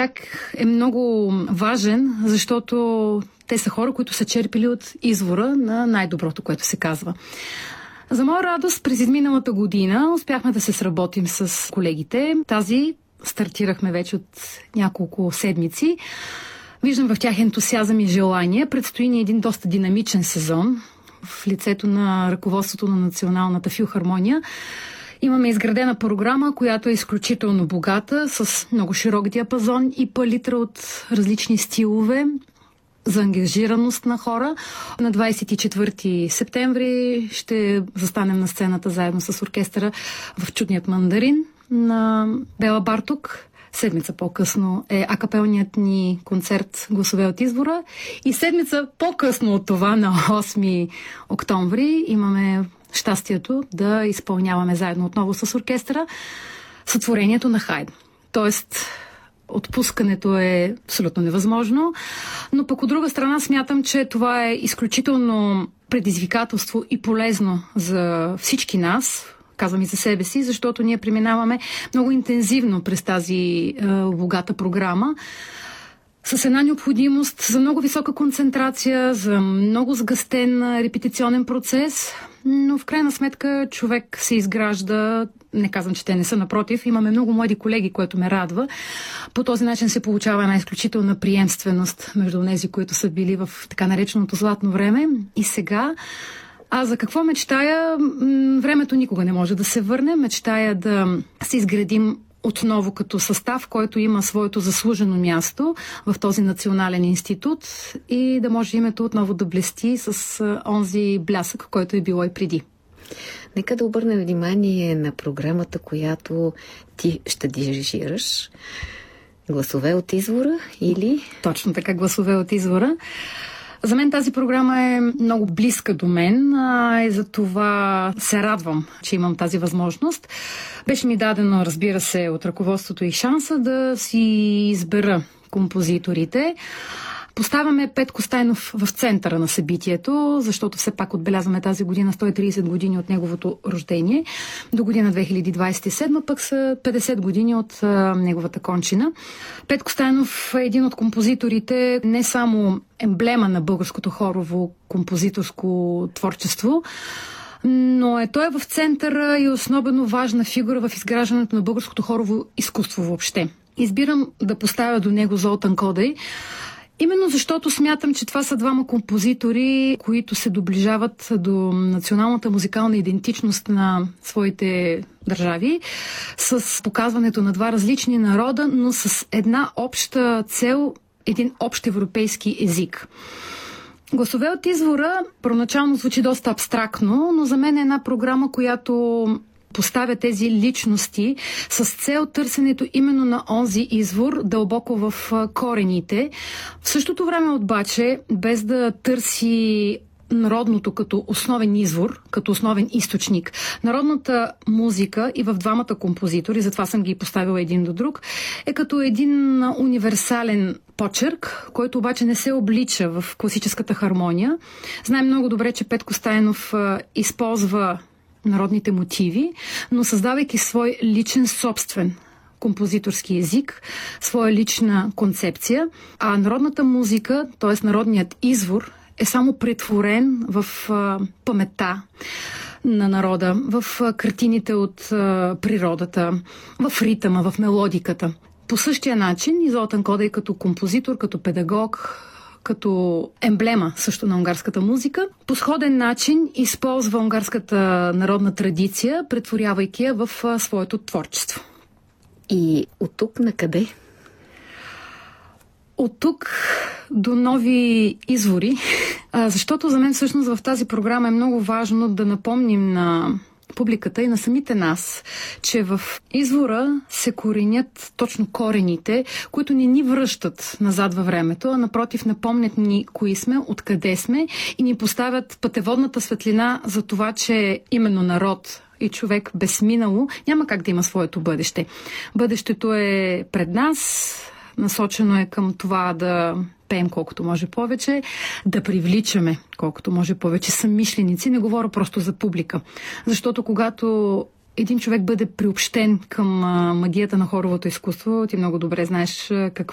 човек е много важен, защото те са хора, които са черпили от извора на най-доброто, което се казва. За моя радост, през изминалата година успяхме да се сработим с колегите. Тази стартирахме вече от няколко седмици. Виждам в тях ентусиазъм и желание. Предстои ни един доста динамичен сезон в лицето на ръководството на Националната филхармония. Имаме изградена програма, която е изключително богата, с много широк диапазон и палитра от различни стилове за ангажираност на хора. На 24 септември ще застанем на сцената заедно с оркестъра в Чудният мандарин на Бела Барток. Седмица по-късно е акапелният ни концерт "Гласове от извора" и седмица по-късно от това, на 8 октомври, имаме щастието да изпълняваме заедно отново с оркестъра сътворението на Хайдн. Тоест, отпускането е абсолютно невъзможно, но пък от друга страна смятам, че това е изключително предизвикателство и полезно за всички нас, казвам и за себе си, защото ние преминаваме много интензивно през тази богата програма, с една необходимост за много висока концентрация, за много сгъстен репетиционен процес, но в крайна сметка човек се изгражда. Не казвам, че те не са, напротив. Имаме много млади колеги, което ме радва. По този начин се получава една изключителна приемственост между тези, които са били в така нареченото златно време и сега. А за какво мечтая? Времето никога не може да се върне. Мечтая да се изградим отново като състав, който има своето заслужено място в този национален институт и да може името отново да блести с онзи блясък, който е било и преди. Нека да обърнем внимание на програмата, която ти ще дирижираш. "Гласове от извора" или... Точно така, "Гласове от извора". За мен тази програма е много близка до мен и за това се радвам, че имам тази възможност. Беше ми дадено, разбира се, от ръководството и шанса да си избера композиторите. Поставяме Петко Стайнов в центъра на събитието, защото все пак отбелязваме тази година 130 години от неговото рождение. До година 2027 пък са 50 години от неговата кончина. Петко Стайнов е един от композиторите, не само емблема на българското хорово композиторско творчество, но той е в центъра и особено важна фигура в изграждането на българското хорово изкуство въобще. Избирам да поставя до него Золтан Кодай, именно защото смятам, че това са двама композитори, които се доближават до националната музикална идентичност на своите държави, с показването на два различни народа, но с една обща цел, един общ европейски език. "Гласове от извора" първоначално звучи доста абстрактно, но за мен е една програма, която поставя тези личности с цел търсенето именно на онзи извор, дълбоко в корените. В същото време обаче, без да търси народното като основен извор, като основен източник. Народната музика и в двамата композитори, затова съм ги поставила един до друг, е като един универсален почерк, който обаче не се облича в класическата хармония. Знаем много добре, че Петко Стайнов използва народните мотиви, но създавайки свой личен собствен композиторски език, своя лична концепция, а народната музика, т.е. народният извор, е само претворен в паметта на народа, в картините от природата, в ритъма, в мелодиката. По същия начин и Золтан Кодай като композитор, като педагог, като емблема също на унгарската музика, по сходен начин използва унгарската народна традиция, претворявайки я в своето творчество. И от тук на къде? От тук до нови извори, защото за мен всъщност в тази програма е много важно да напомним на публиката и на самите нас, че в извора се коренят точно корените, които не ни връщат назад във времето, а напротив напомнят ни кои сме, откъде сме и ни поставят пътеводната светлина за това, че именно народ и човек без минало няма как да има своето бъдеще. Бъдещето е пред нас, насочено е към това да пеем колкото може повече, да привличаме колкото може повече съмишленици. Не говоря просто за публика. Защото когато един човек бъде приобщен към магията на хоровото изкуство, ти много добре знаеш